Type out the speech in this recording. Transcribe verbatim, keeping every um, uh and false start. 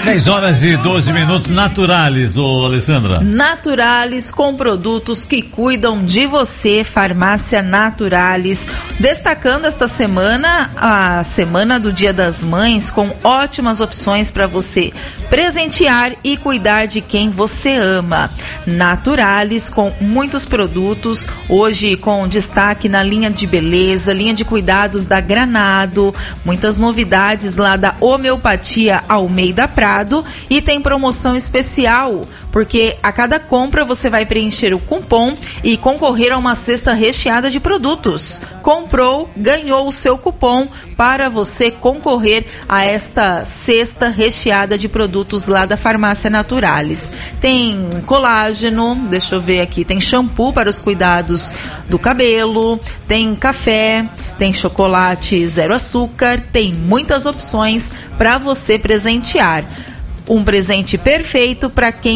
dez horas e doze minutos. Naturalis, ô Alessandra. Naturalis, com produtos que cuidam de você. Farmácia Naturalis. Destacando esta semana, a semana do Dia das Mães, com ótimas opções para você presentear e cuidar de quem você ama. Naturalis, com muitos produtos, hoje com destaque na linha de beleza, linha de cuidados da Granado, muitas novidades lá da Homeopatia Almeida Prado, e tem promoção especial, porque a cada compra você vai preencher o cupom e concorrer a uma cesta recheada de produtos. Comprou, ganhou o seu cupom para você concorrer a esta cesta recheada de produtos lá da Farmácia Naturalis. Tem colágeno, deixa eu ver aqui, tem shampoo para os cuidados do cabelo, tem café, tem chocolate zero açúcar, tem muitas opções para você presentear. Um presente perfeito para quem